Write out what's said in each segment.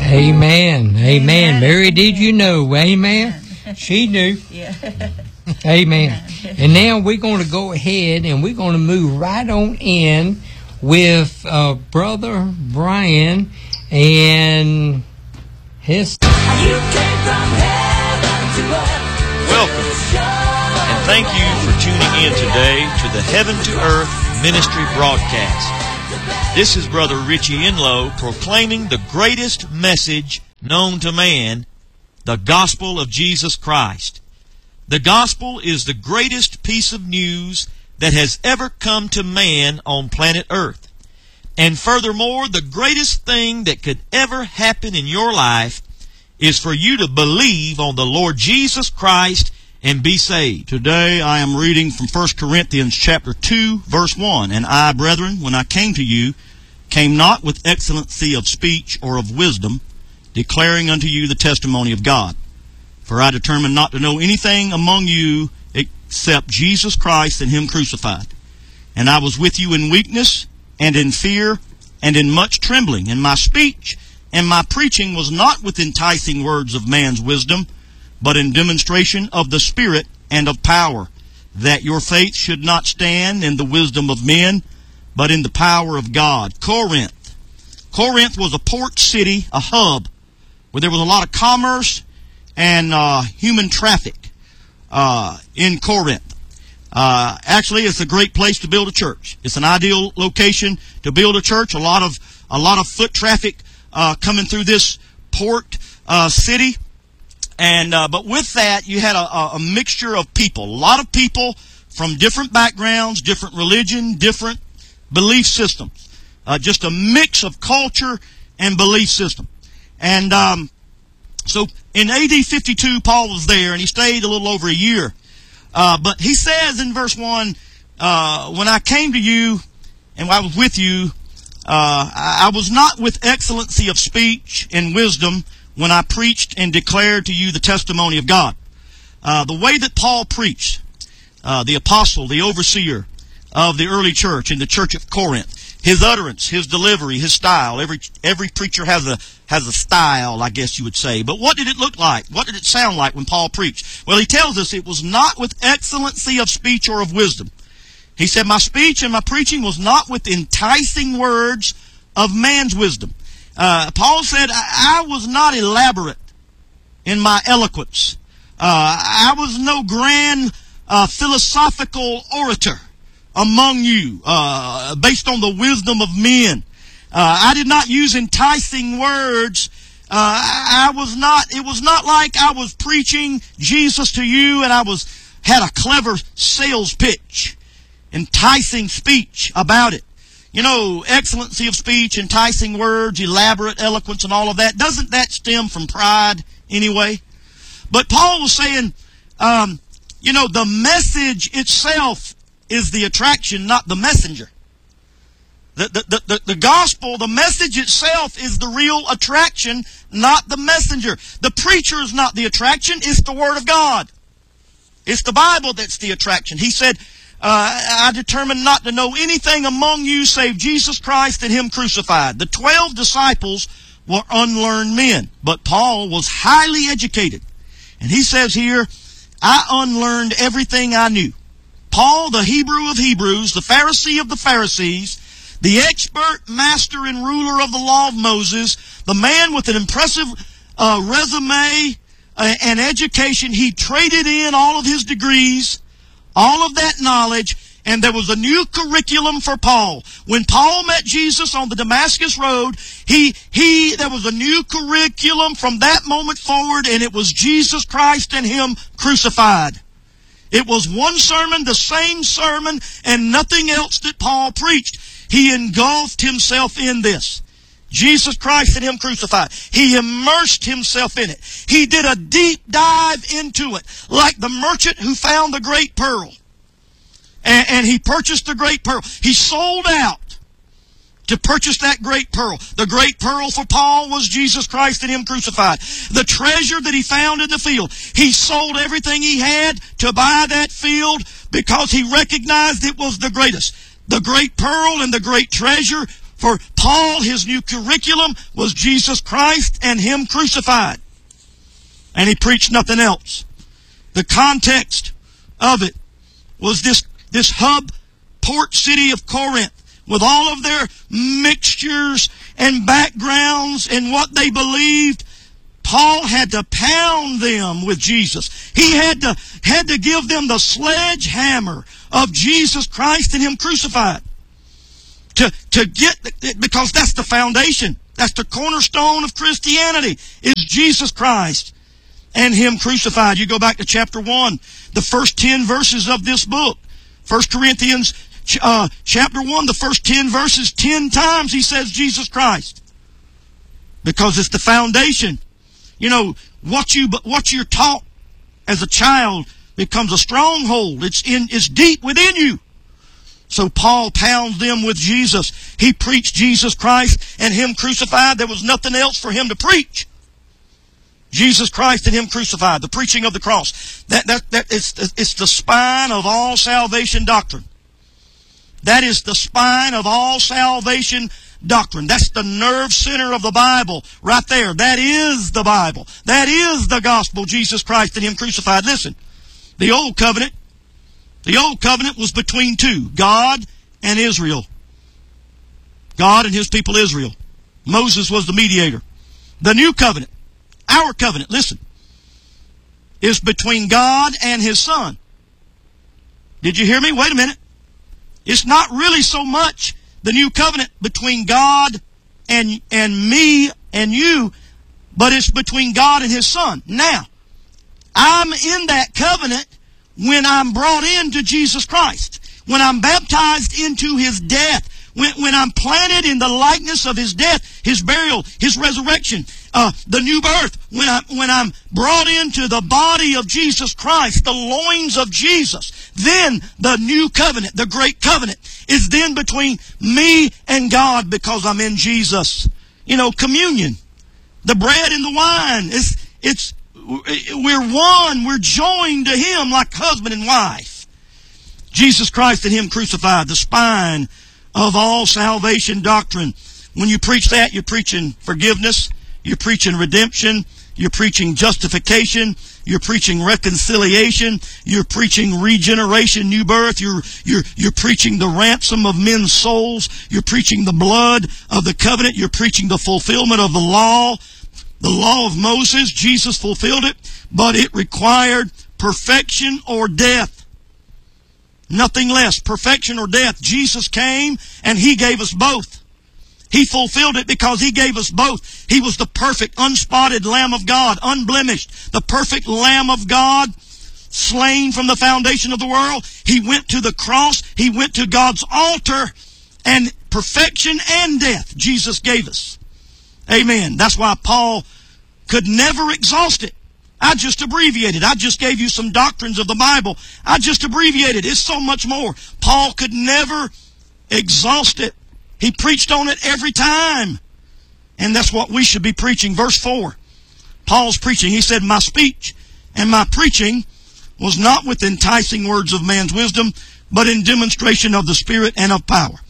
Amen. Amen. Mary, did you know? Amen. She knew. Yeah. Amen. And now we're going to go ahead and we're going to move right on in with Brother Brian and his... Welcome, and thank you for tuning in today to the Heaven to Earth Ministry broadcast. This is Brother Richie Enlow proclaiming the greatest message known to man, the gospel of Jesus Christ. The gospel is the greatest piece of news that has ever come to man on planet Earth. And furthermore, the greatest thing that could ever happen in your life is for you to believe on the Lord Jesus Christ and be saved. Today I am reading from 1 Corinthians chapter 2, verse 1. And I, brethren, when I came to you, came not with excellency of speech or of wisdom, declaring unto you the testimony of God. For I determined not to know anything among you except Jesus Christ and Him crucified. And I was with you in weakness and in fear and in much trembling. And my speech and my preaching was not with enticing words of man's wisdom, but in demonstration of the Spirit and of power, that your faith should not stand in the wisdom of men, but in the power of God. Corinth. Corinth was a port city, a hub, where there was a lot of commerce and human traffic in Corinth. Actually, it's a great place to build a church. It's an ideal location to build a church. A lot of foot traffic coming through this port city. And but with that, you had a mixture of people. A lot of people from different backgrounds, different religion, different belief systems. Just a mix of culture and belief system. And so in AD 52, Paul was there, and he stayed a little over a year. But he says in verse 1, when I came to you and I was with you, I was not with excellency of speech and wisdom when I preached and declared to you the testimony of God. The way that Paul preached, the apostle, the overseer of the early church in the church of Corinth, his utterance, his delivery, his style. Every preacher has a style, I guess you would say. But what did it look like? What did it sound like when Paul preached? Well, he tells us it was not with excellency of speech or of wisdom. He said, my speech and my preaching was not with enticing words of man's wisdom. Paul said, I was not elaborate in my eloquence. I was no grand philosophical orator among you, based on the wisdom of men. I did not use enticing words. It was not like I was preaching Jesus to you and I had a clever sales pitch, enticing speech about it. You know, excellency of speech, enticing words, elaborate eloquence and all of that. Doesn't that stem from pride anyway? But Paul was saying, the message itself is the attraction, not the messenger. The gospel, the message itself is the real attraction, not the messenger. The preacher is not the attraction, it's the Word of God. It's the Bible that's the attraction. He said, I determined not to know anything among you save Jesus Christ and Him crucified. The 12 disciples were unlearned men, but Paul was highly educated. And he says here, I unlearned everything I knew. Paul, the Hebrew of Hebrews, the Pharisee of the Pharisees, the expert master and ruler of the law of Moses, the man with an impressive resume and education, he traded in all of his degrees, all of that knowledge, and there was a new curriculum for Paul. When Paul met Jesus on the Damascus Road, there was a new curriculum from that moment forward, and it was Jesus Christ and Him crucified. It was one sermon, the same sermon, and nothing else that Paul preached. He engulfed himself in this. Jesus Christ and Him crucified. He immersed himself in it. He did a deep dive into it, like the merchant who found the great pearl. And he purchased the great pearl. He sold out to purchase that great pearl. The great pearl for Paul was Jesus Christ and Him crucified. The treasure that he found in the field, he sold everything he had to buy that field because he recognized it was the greatest. The great pearl and the great treasure For Paul, his new curriculum was Jesus Christ and Him crucified. And he preached nothing else. The context of it was this hub port city of Corinth, with all of their mixtures and backgrounds and what they believed. Paul had to pound them with Jesus. He had to give them the sledgehammer of Jesus Christ and Him crucified. To get, because that's the foundation. That's the cornerstone of Christianity, is Jesus Christ and Him crucified. You go back to chapter 1, the first 10 verses of this book. 1 Corinthians chapter 1, the first 10 verses, 10 times he says Jesus Christ. Because it's the foundation. You know, what you're taught as a child becomes a stronghold. It's deep within you. So Paul pounds them with Jesus. He preached Jesus Christ and Him crucified. There was nothing else for him to preach. Jesus Christ and Him crucified. The preaching of the cross. It's the spine of all salvation doctrine. That is the spine of all salvation doctrine. That's the nerve center of the Bible right there. That is the Bible. That is the gospel, Jesus Christ and Him crucified. Listen, the old covenant was between two, God and Israel. God and His people Israel. Moses was the mediator. The new covenant, our covenant, listen, is between God and His Son. Did you hear me? Wait a minute. It's not really so much the new covenant between God and me and you, but it's between God and His Son. Now, I'm in that covenant when I'm brought into Jesus Christ, when I'm baptized into His death, when I'm planted in the likeness of His death, His burial, His resurrection, the new birth, when I'm brought into the body of Jesus Christ, the loins of Jesus, then the new covenant, the great covenant, is then between me and God because I'm in Jesus. You know, communion, the bread and the wine, we're one, we're joined to Him like husband and wife. Jesus Christ and Him crucified, the spine of all salvation doctrine. When you preach that, you're preaching forgiveness, you're preaching redemption, you're preaching justification, you're preaching reconciliation, you're preaching regeneration, new birth, you're preaching the ransom of men's souls, you're preaching the blood of the covenant, you're preaching the fulfillment of the law of Moses. Jesus fulfilled it, but it required perfection or death. Nothing less, perfection or death. Jesus came and He gave us both. He fulfilled it because He gave us both. He was the perfect, unspotted Lamb of God, unblemished, the perfect Lamb of God, slain from the foundation of the world. He went to the cross. He went to God's altar, and perfection and death Jesus gave us. Amen. That's why Paul could never exhaust it. I just abbreviated. I just gave you some doctrines of the Bible. I just abbreviated. It's so much more. Paul could never exhaust it. He preached on it every time. And that's what we should be preaching. Verse 4. Paul's preaching. He said, "My speech and my preaching was not with enticing words of man's wisdom, but in demonstration of the Spirit and of power."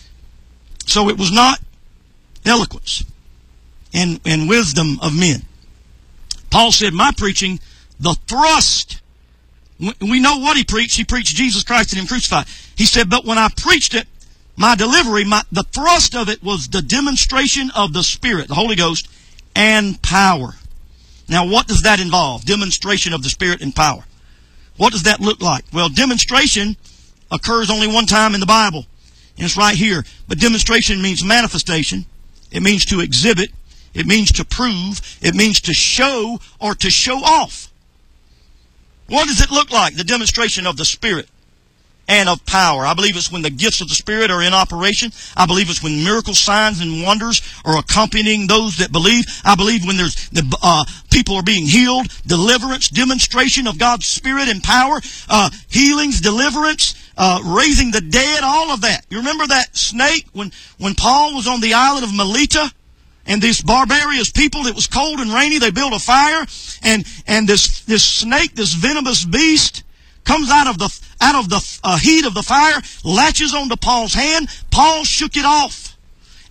So it was not eloquence and wisdom of men. Paul said, my preaching, the thrust. We know what he preached. He preached Jesus Christ and Him crucified. He said, but when I preached it, my delivery, the thrust of it was the demonstration of the Spirit, the Holy Ghost, and power. Now, what does that involve? Demonstration of the Spirit and power. What does that look like? Well, demonstration occurs only one time in the Bible, and it's right here. But demonstration means manifestation. It means to exhibit. It means to prove. It means to show or to show off. What does it look like? The demonstration of the Spirit and of power. I believe it's when the gifts of the Spirit are in operation. I believe it's when miracles, signs, and wonders are accompanying those that believe. I believe when there's people are being healed, deliverance, demonstration of God's Spirit and power, healings, deliverance, raising the dead, all of that. You remember that snake when Paul was on the island of Melita? And these barbarous people, it was cold and rainy, they built a fire, and this snake, this venomous beast, comes out of the heat of the fire, latches onto Paul's hand. Paul shook it off.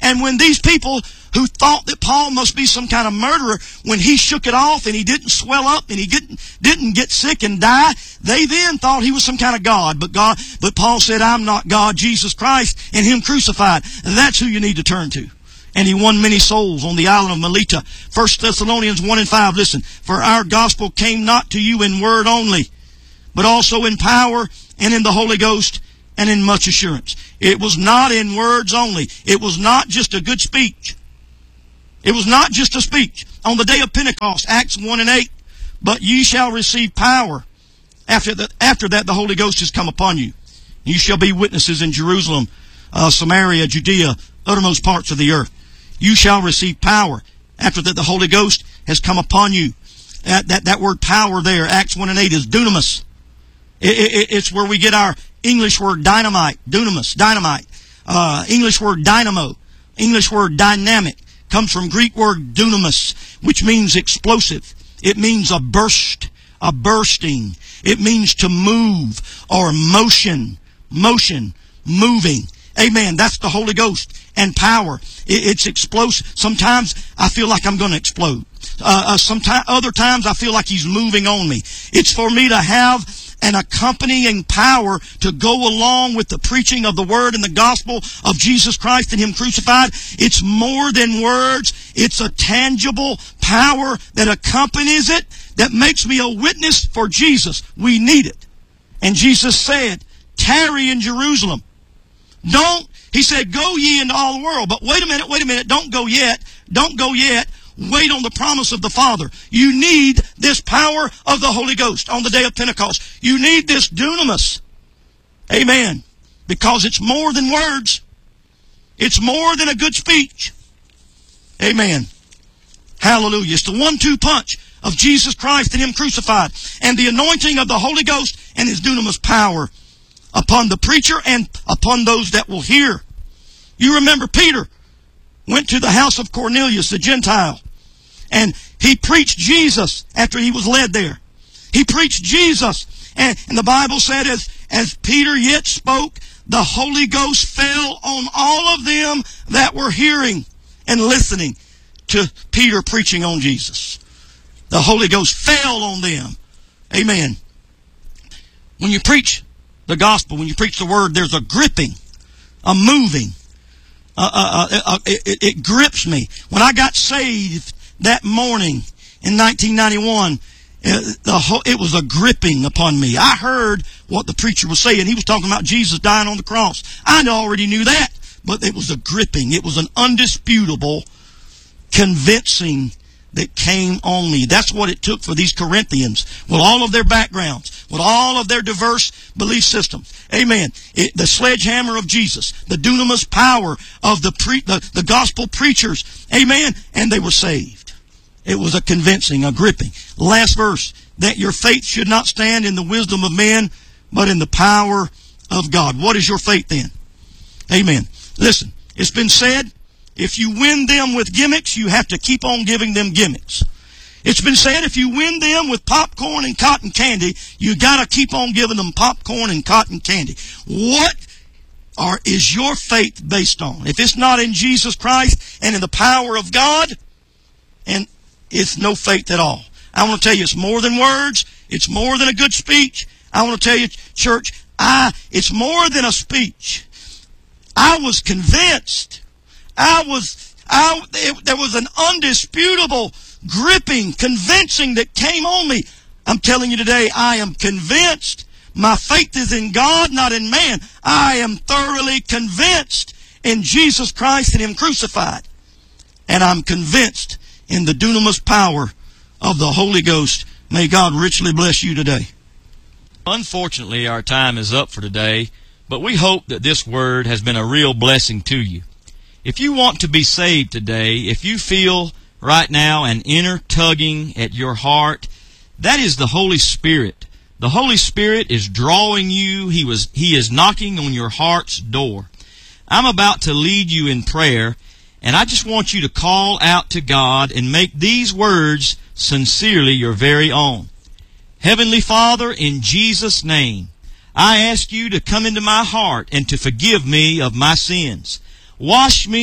And when these people who thought that Paul must be some kind of murderer, when he shook it off and he didn't swell up and he didn't get sick and die, they then thought he was some kind of God. But Paul said, I'm not God, Jesus Christ, and Him crucified. And that's who you need to turn to. And he won many souls on the island of Melita. 1 Thessalonians 1:5, listen, for our gospel came not to you in word only, but also in power and in the Holy Ghost and in much assurance. It was not in words only. It was not just a good speech. It was not just a speech. On the day of Pentecost, Acts 1:8, but ye shall receive power. After that, the Holy Ghost has come upon you. You shall be witnesses in Jerusalem, Samaria, Judea, uttermost parts of the earth. You shall receive power. After that, the Holy Ghost has come upon you. That word power there, Acts 1:8, is dunamis. It's where we get our English word dynamite, dunamis, dynamite. English word dynamo, English word dynamic, comes from Greek word dunamis, which means explosive. It means a burst, a bursting. It means to move or motion, moving. Amen. That's the Holy Ghost. And power. It's explosive. Sometimes I feel like I'm going to explode. Other times I feel like He's moving on me. It's for me to have an accompanying power to go along with the preaching of the Word and the gospel of Jesus Christ and Him crucified. It's more than words. It's a tangible power that accompanies it, that makes me a witness for Jesus. We need it. And Jesus said, tarry in Jerusalem. He said, go ye into all the world. But wait a minute, don't go yet. Wait on the promise of the Father. You need this power of the Holy Ghost on the day of Pentecost. You need this dunamis. Amen. Because it's more than words. It's more than a good speech. Amen. Hallelujah. It's the 1-2 punch of Jesus Christ and Him crucified, and the anointing of the Holy Ghost and His dunamis power upon the preacher and upon those that will hear. You remember Peter went to the house of Cornelius, the Gentile, and he preached Jesus after he was led there. He preached Jesus, and the Bible said as Peter yet spoke, the Holy Ghost fell on all of them that were hearing and listening to Peter preaching on Jesus. The Holy Ghost fell on them. Amen. When you preach the gospel, when you preach the Word, there's a gripping, a moving. It grips me. When I got saved that morning in 1991, it was a gripping upon me. I heard what the preacher was saying. He was talking about Jesus dying on the cross. I already knew that, but it was a gripping. It was an undisputable, convincing that came on me. That's what it took for these Corinthians, with all of their backgrounds, with all of their diverse belief systems. Amen. The sledgehammer of Jesus, the dunamis power of the gospel preachers. Amen. And they were saved. It was a convincing, a gripping. Last verse, that your faith should not stand in the wisdom of men, but in the power of God. What is your faith then? Amen. Listen, it's been said, if you win them with gimmicks, you have to keep on giving them gimmicks. It's been said, if you win them with popcorn and cotton candy, you got to keep on giving them popcorn and cotton candy. What is your faith based on? If it's not in Jesus Christ and in the power of God, and it's no faith at all. I want to tell you, it's more than words. It's more than a good speech. I want to tell you, church, it's more than a speech. I was convinced. There was an undisputable, gripping, convincing that came on me. I'm telling you today, I am convinced. My faith is in God, not in man. I am thoroughly convinced in Jesus Christ and Him crucified. And I'm convinced in the dunamis power of the Holy Ghost. May God richly bless you today. Unfortunately, our time is up for today, but we hope that this word has been a real blessing to you. If you want to be saved today, if you feel right now an inner tugging at your heart, that is the Holy Spirit. The Holy Spirit is drawing you. He is knocking on your heart's door. I'm about to lead you in prayer, and I just want you to call out to God and make these words sincerely your very own. Heavenly Father, in Jesus' name, I ask you to come into my heart and to forgive me of my sins. Wash me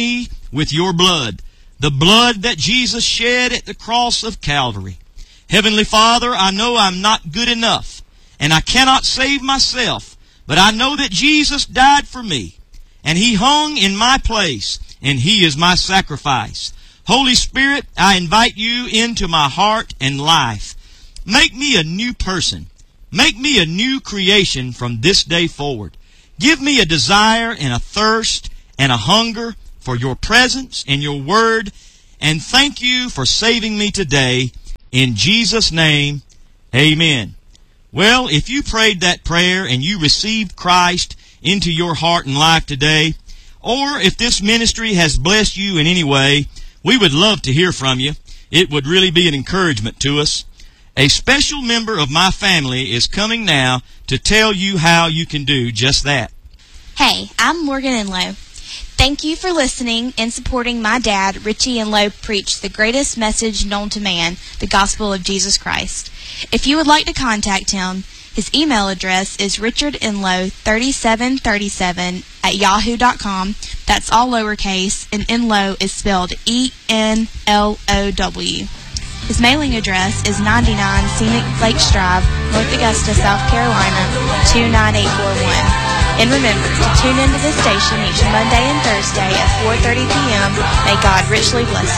with your blood, the blood that Jesus shed at the cross of Calvary. Heavenly Father, I know I'm not good enough, and I cannot save myself, but I know that Jesus died for me, and He hung in my place, and He is my sacrifice. Holy Spirit, I invite You into my heart and life. Make me a new person. Make me a new creation from this day forward. Give me a desire and a thirst and a hunger for Your presence and Your Word, and thank You for saving me today. In Jesus' name, amen. Well, if you prayed that prayer and you received Christ into your heart and life today, or if this ministry has blessed you in any way, we would love to hear from you. It would really be an encouragement to us. A special member of my family is coming now to tell you how you can do just that. Hey, I'm Morgan Enlow. Thank you for listening and supporting my dad, Richie Enlow, preach the greatest message known to man, the gospel of Jesus Christ. If you would like to contact him, his email address is richardenlow3737@yahoo.com. That's all lowercase, and Enlow is spelled E-N-L-O-W. His mailing address is 99 Scenic Lakes Drive, North Augusta, South Carolina, 29841. And remember to tune into this station each Monday and Thursday at 4:30 p.m. May God richly bless you.